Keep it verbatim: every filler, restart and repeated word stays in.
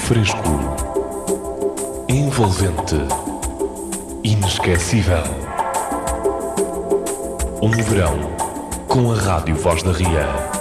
Fresco, envolvente, inesquecível. Um verão com a Rádio Voz da Ria.